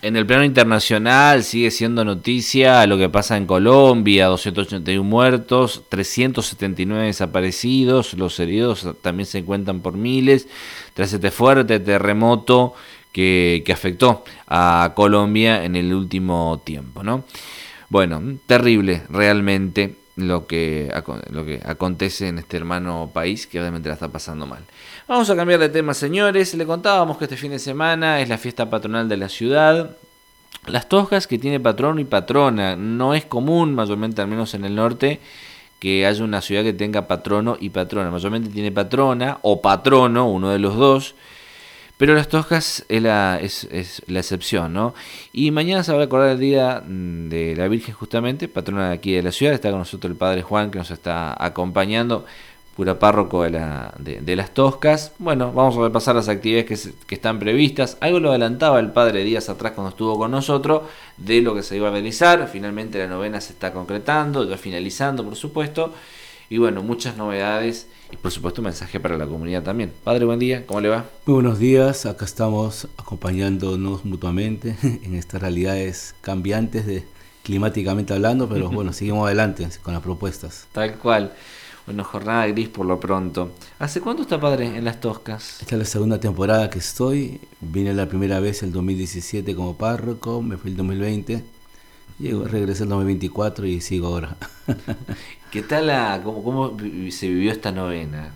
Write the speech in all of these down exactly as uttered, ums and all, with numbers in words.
En el plano internacional sigue siendo noticia lo que pasa en Colombia, doscientos ochenta y uno muertos, trescientos setenta y nueve desaparecidos, los heridos también se cuentan por miles, tras este fuerte terremoto que, que afectó a Colombia en el último tiempo, ¿no? Bueno, terrible realmente lo que, lo que acontece en este hermano país que obviamente la está pasando mal. Vamos a cambiar de tema, señores. Le contábamos que este fin de semana es la fiesta patronal de la ciudad. Las Toscas, que tiene patrono y patrona. No es común, mayormente al menos en el norte, que haya una ciudad que tenga patrono y patrona. Mayormente tiene patrona o patrono, uno de los dos. Pero Las Toscas es la, es, es la excepción, ¿no? Y mañana se va a recordar el Día de la Virgen, justamente, patrona de aquí de la ciudad. Está con nosotros el Padre Juan, que nos está acompañando, cura párroco de, la, de, de Las Toscas. Bueno, vamos a repasar las actividades que, se, que están previstas. Algo lo adelantaba el Padre días atrás cuando estuvo con nosotros, de lo que se iba a realizar. Finalmente la novena se está concretando, ya finalizando, por supuesto. Y bueno, muchas novedades y por supuesto un mensaje para la comunidad también. Padre, buen día, ¿cómo le va? Muy buenos días, acá estamos acompañándonos mutuamente en estas realidades cambiantes de climáticamente hablando, pero bueno, seguimos adelante con las propuestas. Tal cual. Bueno, jornada gris por lo pronto. ¿Hace cuánto está, Padre, en Las Toscas? Esta es la segunda temporada que estoy, vine la primera vez el dos mil diecisiete como párroco, me fui el dos mil veinte, llego, regresé el dos mil veinticuatro y sigo ahora. ¿Qué tal la, cómo, cómo se vivió esta novena?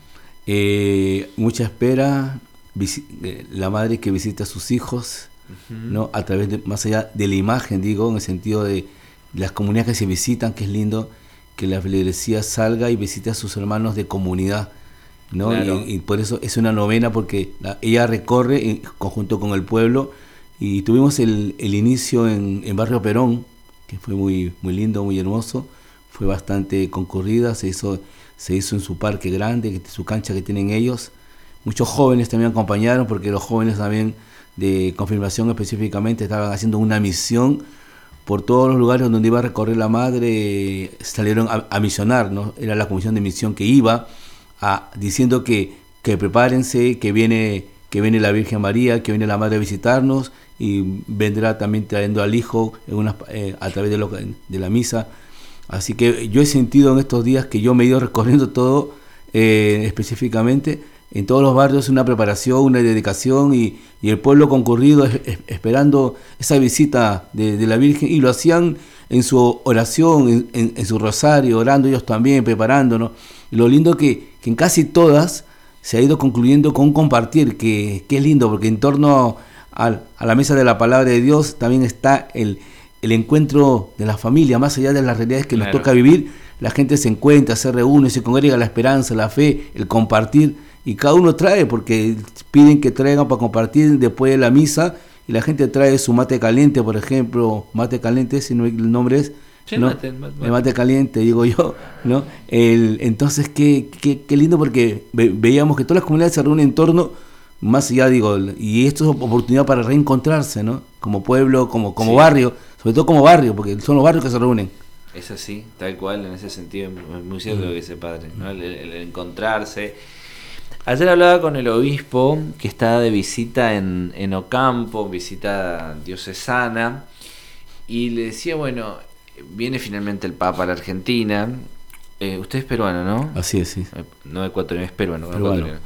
Eh, mucha espera, visi- la madre que visita a sus hijos, uh-huh. ¿no? A través de, más allá de la imagen, digo, en el sentido de las comunidades que se visitan, que es lindo que la feligresía salga y visite a sus hermanos de comunidad, ¿no? Claro. Y, y por eso es una novena, porque la, ella recorre en conjunto con el pueblo, y tuvimos el, el inicio en, en Barrio Perón, que fue muy, muy lindo, muy hermoso. Fue bastante concurrida, se hizo, se hizo en su parque grande, su cancha que tienen ellos. Muchos jóvenes también acompañaron, porque los jóvenes también de confirmación específicamente estaban haciendo una misión por todos los lugares donde iba a recorrer la madre, salieron a, a misionar, ¿no? Era la comisión de misión que iba a, diciendo que, que prepárense, que viene, que viene la Virgen María, que viene la madre a visitarnos y vendrá también trayendo al hijo en una, eh, a través de, lo, de la misa. Así que yo he sentido en estos días que yo me he ido recorriendo todo, eh, específicamente en todos los barrios, una preparación, una dedicación, y, y el pueblo concurrido es, es, esperando esa visita de, de la Virgen, y lo hacían en su oración, en, en, en su rosario, orando ellos también, preparándonos. Y lo lindo que, que en casi todas se ha ido concluyendo con un compartir, que, que es lindo, porque en torno a, a la mesa de la palabra de Dios también está el el encuentro de la familia, más allá de las realidades que claro. nos toca vivir. La gente se encuentra, se reúne, se congrega, la esperanza, la fe, el compartir, y cada uno trae, porque piden que traigan para compartir después de la misa, y la gente trae su mate caliente, por ejemplo, mate caliente, si no el nombre es, sí, ¿no? mate, mate. El mate caliente, digo yo, ¿no? El, entonces, qué, qué, qué lindo, porque ve, veíamos que todas las comunidades se reúnen en torno, más allá, digo, y esto es oportunidad para reencontrarse, ¿no? Como pueblo, como, como sí. barrio, sobre todo como barrio, porque son los barrios que se reúnen. Es así, tal cual, en ese sentido, es muy cierto mm. lo que dice Padre, ¿no? El, el, el encontrarse. Ayer hablaba con el obispo, que está de visita en, en Ocampo, visita diocesana, y le decía, bueno, viene finalmente el Papa a la Argentina, eh, usted es peruano, ¿no? Así es, sí. Eh, no ecuatoriano, es peruano. peruano. ecuatoriano.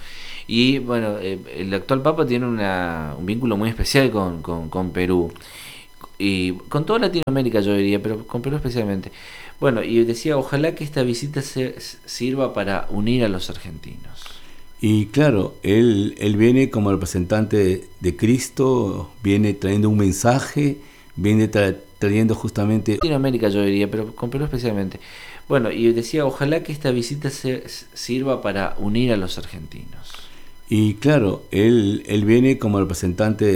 Y bueno, eh, el actual Papa tiene una, un vínculo muy especial con, con, con Perú. Y con toda Latinoamérica, yo diría, pero con Perú especialmente. Bueno, y decía, ojalá que esta visita se, sirva para unir a los argentinos. Y claro, él, él viene como representante de, de Cristo, viene trayendo un mensaje, viene tra- trayendo justamente... Latinoamérica, yo diría, pero con Perú especialmente. Bueno, y decía, ojalá que esta visita se, sirva para unir a los argentinos. Y claro, él, él viene como representante